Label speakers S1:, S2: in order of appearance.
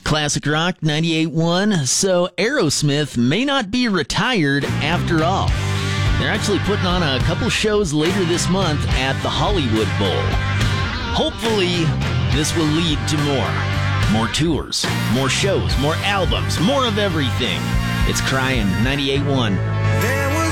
S1: Classic Rock 98.1. So Aerosmith may not be retired after all. They're actually putting on a couple shows later this month at the Hollywood Bowl. Hopefully, this will lead to more tours, more shows, more albums, more of everything. It's Crying 98.1.